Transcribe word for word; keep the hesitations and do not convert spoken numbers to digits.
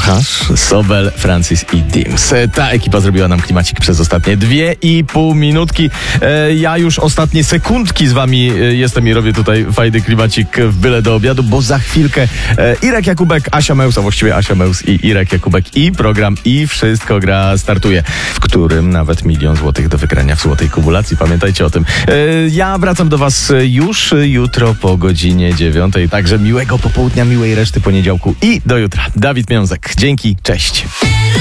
Hash, Sobel, Francis i Dims. Ta ekipa zrobiła nam klimacik przez ostatnie dwie i pół minutki. E, ja już ostatnie sekundki z wami e, jestem i robię tutaj fajny klimacik w byle do obiadu, bo za chwilkę e, Irek Jakubek, Asia Meus, a właściwie Asia Meus i Irek Jakubek i program I Wszystko Gra startuje, w którym nawet milion złotych do wygrania w złotej kumulacji. Pamiętajcie o tym. E, ja wracam do was już jutro po godzinie dziewiątej, także miłego popołudnia, miłej reszty poniedziałku i do jutra. Dawid Miązek. Dzięki, cześć.